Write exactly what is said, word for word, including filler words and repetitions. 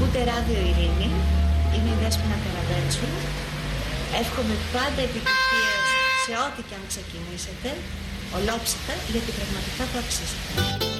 Ακούτε ράδιο Ειρήνη, είμαι η Δέσποινα Καραβέτσου. Εύχομαι πάντα επιτυχίες σε ό,τι και αν ξεκινήσετε, ολόψυχα, γιατί πραγματικά το αξίζετε.